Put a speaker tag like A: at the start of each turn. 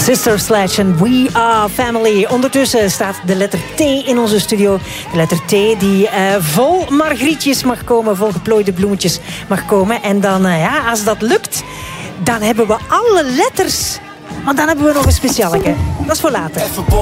A: Sister Sledge en We Are Family. Ondertussen staat de letter T in onze studio. De letter T die vol margrietjes mag komen, vol geplooide bloemetjes mag komen. En dan, als dat lukt, dan hebben we alle letters. Maar dan hebben we nog een specialeke. Dat is voor later.